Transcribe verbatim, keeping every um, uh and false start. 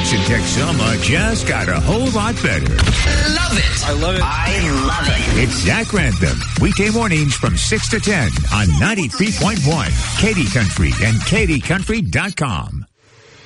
Jenks and Texoma just got a whole lot better. Love it. I love it. I love it. It's Zach Grantham, weekday mornings from six to ten on ninety-three point one, Katy Country and Katy Country dot com.